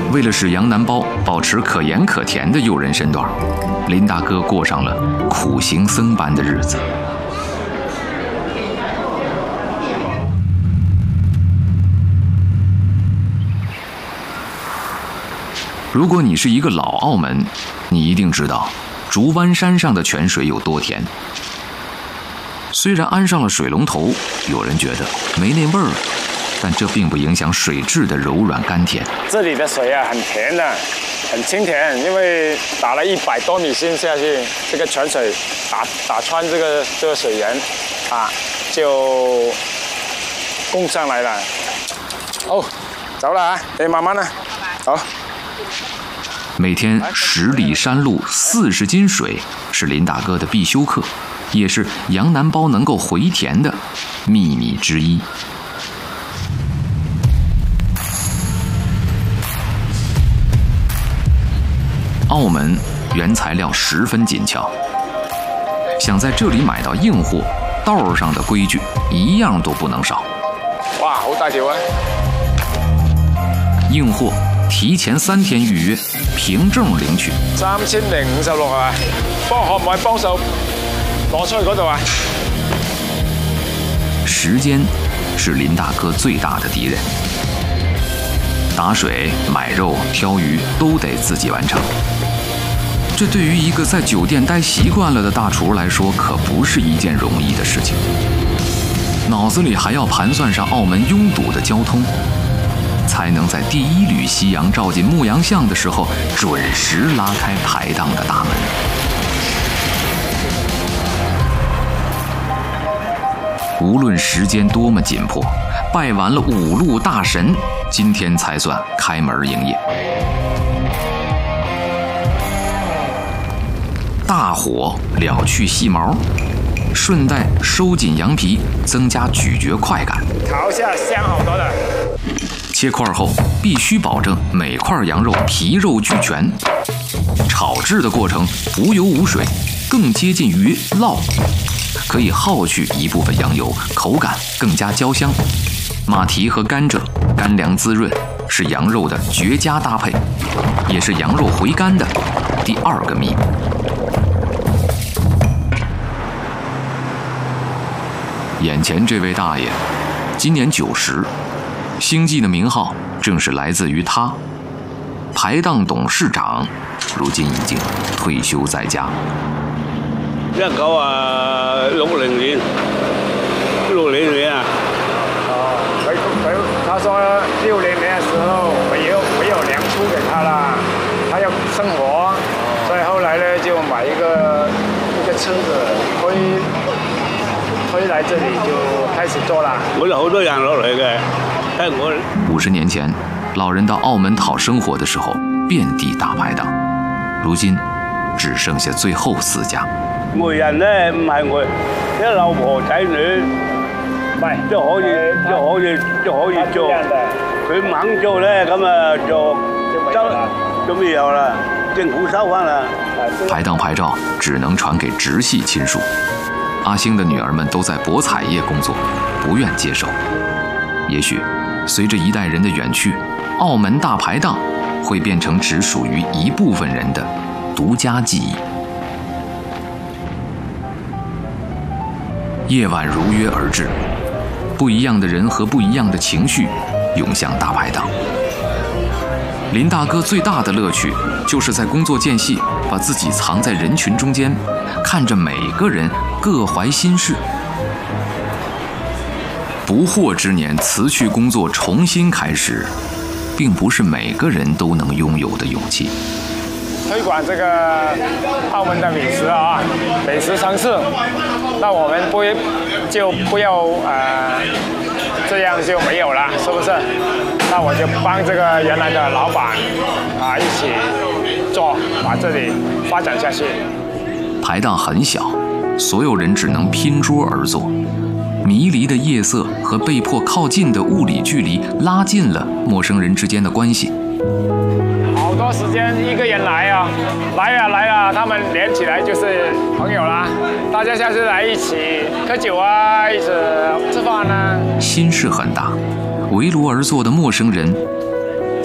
为了使羊腩包保持可盐可甜的诱人身段，林大哥过上了苦行僧般的日子。如果你是一个老澳门，你一定知道竹湾山上的泉水有多甜。虽然安上了水龙头，有人觉得没那味儿了，但这并不影响水质的柔软甘甜。 这里的水啊，很甜的，很清甜，因为打了100多米芯下去，这个泉水打穿这个水源，啊，就供上来了。哦，走了啊，你慢慢的，走。 每天10里山路40斤水是林大哥的必修课，也是羊腩包能够回甜的秘密之一。澳门原材料十分紧俏，想在这里买到硬货，道上的规矩一样都不能少。 哇，好大條啊！ 硬貨提前3天預約，憑證領取。 3056啊！可唔可以幫手攞出去嗰度啊？ 時間是林大哥最大的敵人，打水、買肉、挑魚都得自己完成。这对于一个在酒店待习惯了的大厨来说，可不是一件容易的事情。脑子里还要盘算上澳门拥堵的交通，才能在第1缕夕阳照进牧羊巷的时候，准时拉开排档的大门。无论时间多么紧迫，拜完了5路大神，今天才算开门营业。大火燎去细毛，顺带收紧羊皮，增加咀嚼快感。 烤下香好多的。 切块后必须保证每块羊肉皮肉俱全。炒制的过程无油无水，更接近于烙，可以耗去一部分羊油，口感更加焦香。马蹄和甘蔗干凉滋润，是羊肉的绝佳搭配，也是羊肉回甘的第2个秘密。眼前这位大爷，今年90，星记的名号正是来自于他。排档董事長，如今已經退休在家。 1960年啊。 他說60年的時候沒有糧出給他了，他要生活，所以後來呢就買一個車子推來這裡就開始做了。 我哋好多人落嚟嘅，睇我。 50年前，老人到澳門討生活的時候，遍地大排檔，如今只剩下最後4家。 媒人呢唔係我，啲老婆仔女，唔係都可以做，佢唔肯做咧，咁啊就沒有了，政府收翻了。 排檔牌照只能傳給直系親屬。阿星的女兒們都在博彩業工作，不願接受。也許隨着一代人的遠去，澳門大排檔會變成只屬於一部分人的獨家記憶。夜晚如約而至，不一樣的人和不一樣的情緒湧向大排檔。林大哥最大的樂趣就是在工作間隙把自己藏在人群中間，看着每個人各懷心事。不惑之年辭去工作重新開始，並不是每個人都能擁有的勇氣。 推廣這個澳門的美食啊，美食城市，那我們不要這樣就沒有了，是不是？那我就幫這個原來的老闆一起做，把這裡發展下去。 排檔很小，所有人只能拼桌而坐。迷離的夜色和被迫靠近的物理距離拉近了陌生人之間的關係。 好多時間一個人來啊，他們連起來就是朋友啦。大家下次來一起喝酒啊，一起吃飯啊。 心事很大，圍爐而坐的陌生人